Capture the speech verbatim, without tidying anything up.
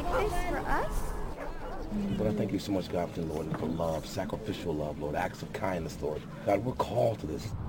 this for us? But I thank you so much, God, for, Lord, for love, sacrificial love, Lord, acts of kindness, Lord. God, we're called to this.